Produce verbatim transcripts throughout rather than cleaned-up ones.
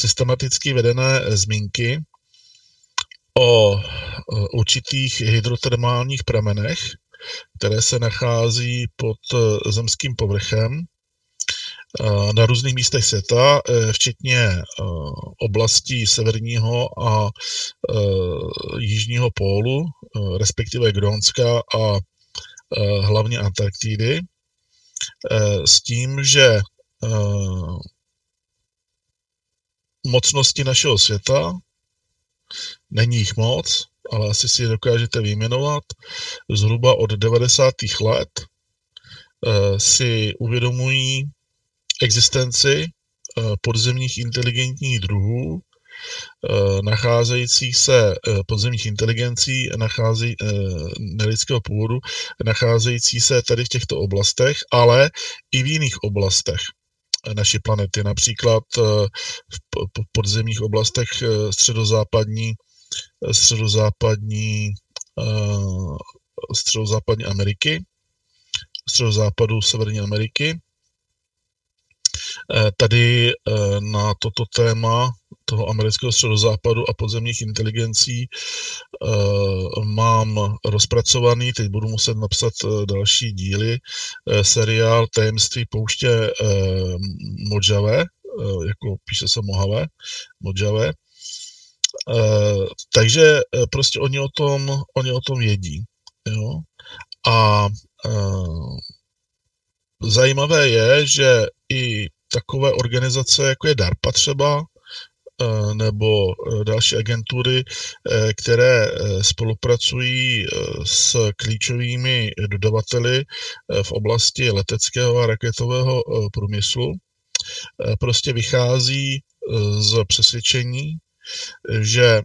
systematicky vedené zmínky o určitých hydrotermálních pramenech, které se nachází pod zemským povrchem na různých místech světa, včetně oblastí severního a jižního pólu, respektive Grónska a hlavně Antarktidy, s tím, že mocnosti našeho světa, není jich moc, ale asi si je dokážete vyjmenovat, zhruba od devadesátých let si uvědomují existenci podzemních inteligentních druhů, nacházejících se podzemních inteligencí nachází, nelidského původu, nacházející se tady v těchto oblastech, ale i v jiných oblastech naší planety, například v podzemních oblastech středozápadní, středozápadní, středozápadní Ameriky, středozápadu Severní Ameriky. Tady na toto téma toho amerického středozápadu a podzemních inteligencí mám rozpracovaný, teď budu muset napsat další díly, seriál Tajemství pouště Mojave, jako píše se Mojave, Mojave. Takže prostě oni o tom, oni o tom vědí. Jo? A zajímavé je, že i takové organizace, jako je DARPA třeba, nebo další agentury, které spolupracují s klíčovými dodavateli v oblasti leteckého a raketového průmyslu, prostě vychází z přesvědčení, že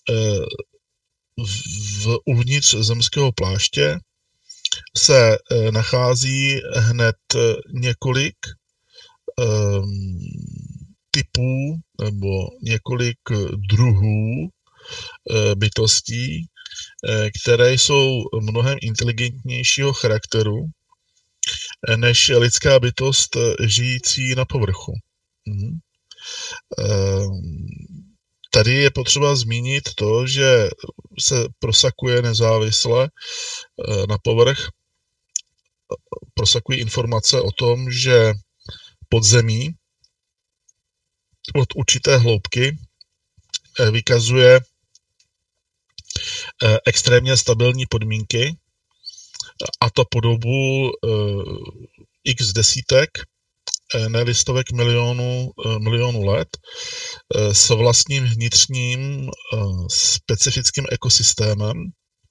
v uvnitř zemského pláště se nachází hned několik typů nebo několik druhů bytostí, které jsou mnohem inteligentnějšího charakteru než lidská bytost žijící na povrchu. Mhm. Tady je potřeba zmínit to, že se prosakuje nezávisle na povrch, prosakují informace o tom, že podzemí od určité hloubky vykazuje extrémně stabilní podmínky, a to po dobu x desítek, ne stovek milionů, milionů let, s vlastním vnitřním specifickým ekosystémem,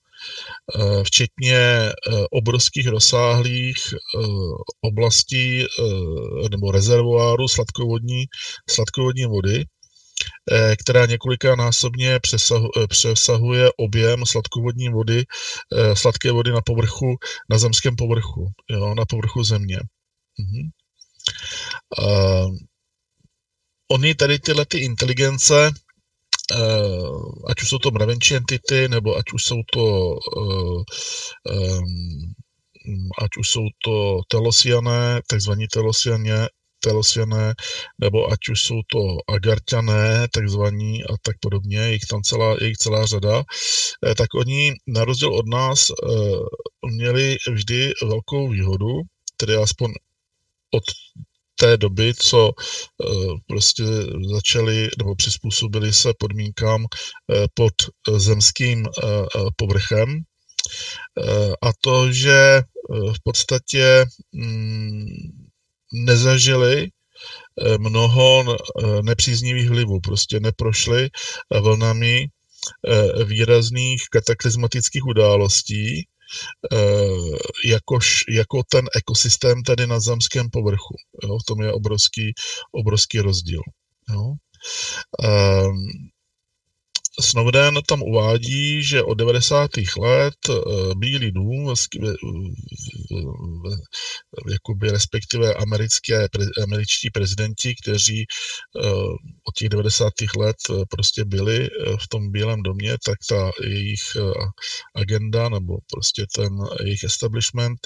včetně obrovských rozsáhlých oblastí nebo rezervoárů sladkovodní, sladkovodní vody, která několikanásobně přesahuje objem sladkovodní vody, sladké vody na povrchu, na zemském povrchu, jo, na povrchu země. Mhm. Uh, Oni tady tyhle ty inteligence, uh, ať už jsou to mravenčí entity, nebo ať už jsou to uh, um, ať už jsou to telosiané, takzvaní telosiané, telosiané, nebo ať už jsou to agarťané, takzvaní a tak podobně, je jich tam celá, je jich celá řada, eh, tak oni na rozdíl od nás uh, měli vždy velkou výhodu, tedy aspoň od té doby, co prostě začali nebo přizpůsobili se podmínkám pod zemským povrchem. A to, že v podstatě nezažili mnoho nepříznivých vlivů, prostě neprošli vlnami výrazných kataklizmatických událostí, jakož, jako ten ekosystém tady na zemském povrchu. Jo? V tom je obrovský, obrovský rozdíl. Jo? Snowden tam uvádí, že od devadesátých let Bílý dům, jakoby respektive americké, američtí prezidenti, kteří od těch devadesátých let prostě byli v tom Bílém domě, tak ta jejich agenda nebo prostě ten jejich establishment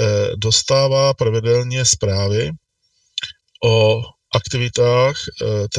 dostává pravidelně zprávy o aktivitách